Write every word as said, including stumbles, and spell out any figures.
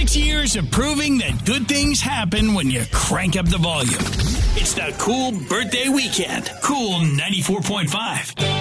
Six years of proving that good things happen when you crank up the volume. It's the Cool Birthday Weekend. Cool ninety-four point five.